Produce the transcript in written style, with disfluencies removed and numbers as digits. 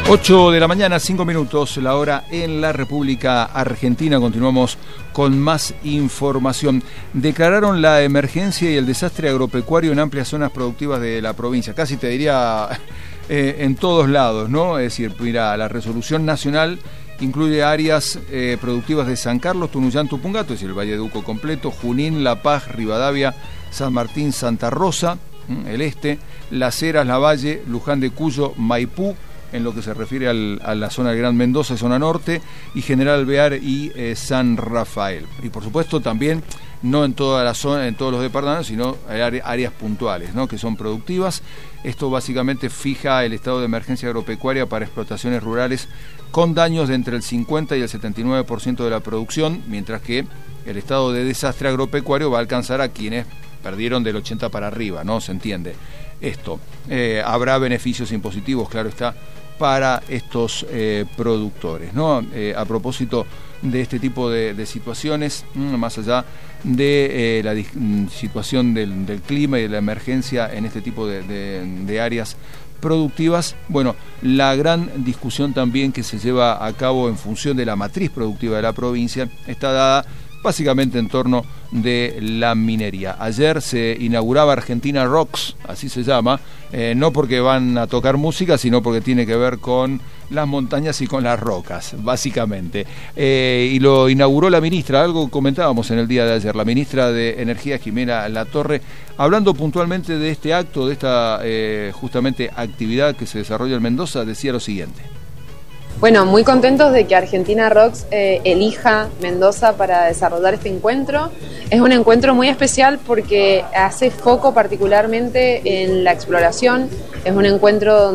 8 de la mañana, 5 minutos, la hora en la República Argentina. Continuamos con más información. Declararon la emergencia y el desastre agropecuario en amplias zonas productivas de la provincia. Casi te diría en todos lados, ¿no? Es decir, mira, la resolución nacional incluye áreas productivas de San Carlos, Tunuyán, Tupungato, es decir, el Valle de Uco completo, Junín, La Paz, Rivadavia, San Martín, Santa Rosa, el este, Las Heras, Lavalle, Luján de Cuyo, Maipú, en lo que se refiere a la zona del Gran Mendoza, zona norte, y General Alvear y San Rafael. Y por supuesto también, no en toda la zona, en todos los departamentos, sino áreas puntuales, ¿no?, que son productivas. Esto básicamente fija el estado de emergencia agropecuaria para explotaciones rurales con daños de entre el 50 y el 79% de la producción, mientras que el estado de desastre agropecuario va a alcanzar a quienes perdieron del 80 para arriba, ¿no? Se entiende esto. Habrá beneficios impositivos, claro está, para estos productores, ¿no? A propósito de este tipo de situaciones, más allá de la situación del clima y de la emergencia en este tipo de áreas productivas, bueno, la gran discusión también que se lleva a cabo en función de la matriz productiva de la provincia está dada básicamente en torno de la minería. Ayer se inauguraba Argentina Rocks, así se llama, no porque van a tocar música, sino porque tiene que ver con las montañas y con las rocas, básicamente. Y lo inauguró la ministra, algo comentábamos en el día de ayer, la ministra de Energía, Jimena Latorre, hablando puntualmente de este acto, de esta justamente actividad que se desarrolla en Mendoza, decía lo siguiente. Bueno, muy contentos de que Argentina Rocks elija Mendoza para desarrollar este encuentro. Es un encuentro muy especial porque hace foco particularmente en la exploración. Es un encuentro